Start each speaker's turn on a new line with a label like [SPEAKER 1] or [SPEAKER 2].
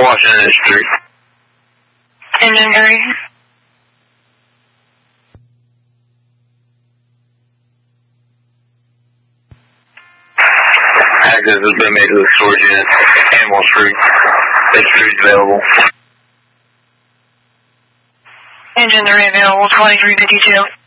[SPEAKER 1] Washington Street.
[SPEAKER 2] Engine 3.
[SPEAKER 1] Access has been made to the storage unit, Animal Street. This street's available.
[SPEAKER 2] Engine 3 available, 2352.